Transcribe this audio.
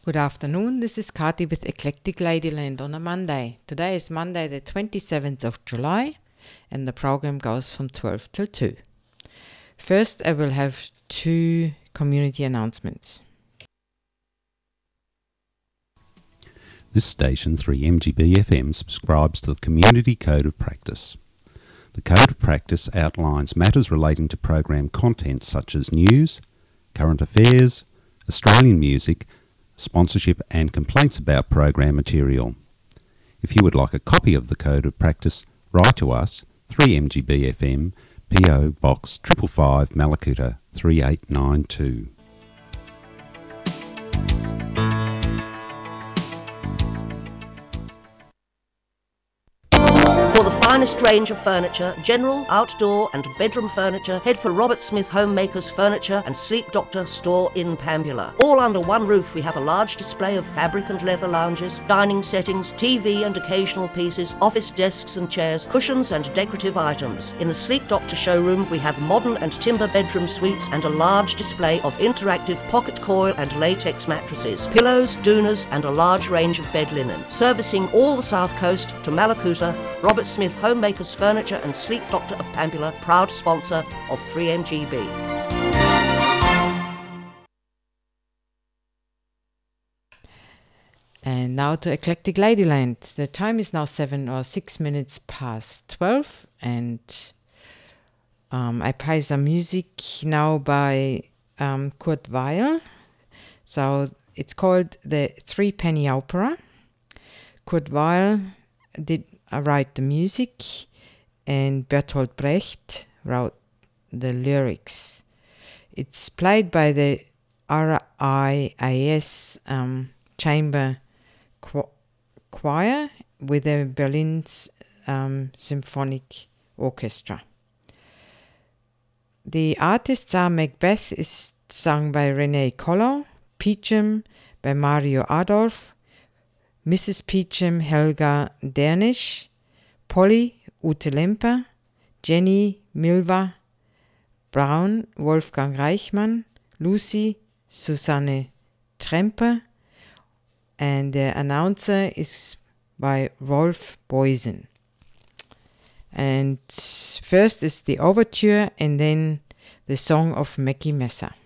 Good afternoon, this is Kati with Eclectic Ladyland on a Monday. Today is Monday the 27th of July and the program goes from 12 till 2. First I will have 2 community announcements. This station, 3MGB FM, subscribes to the Community Code of Practice. The Code of Practice outlines matters relating to program content such as news, current affairs, Australian music, sponsorship and complaints about program material. If you would like a copy of the Code of Practice, write to us, 3MGB FM, PO Box 555 Malakuta 3892. For the finest range of furniture, general, outdoor and bedroom furniture, head for Robert Smith Homemakers Furniture and Sleep Doctor store in Pambula. All under one roof we have a large display of fabric and leather lounges, dining settings, TV and occasional pieces, office desks and chairs, cushions and decorative items. In the Sleep Doctor showroom we have modern and timber bedroom suites and a large display of interactive pocket coil and latex mattresses, pillows, doonas and a large range of bed linen. Servicing all the South Coast to Malakuta, Robert Smith Homemakers Furniture and Sleep Doctor of Pambula, proud sponsor of 3MGB. And now to Eclectic Ladyland. The time is now 7 or 6 minutes past 12 and I play some music now by Kurt Weill. So it's called the Three Penny Opera. Kurt Weill did write the music and Bertolt Brecht wrote the lyrics. It's played by the RIAS Chamber Choir with the Berlin Symphonic Orchestra. The artists are Macbeth is sung by René Collo, Peachum by Mario Adolf, Mrs. Peachum Helga Dernisch, Polly Ute Lemper, Jenny Milva Braun Wolfgang Reichmann, Lucy Susanne Tremper, and the announcer is by Rolf Boysen. And first is the overture and then the song of Mackie Messer.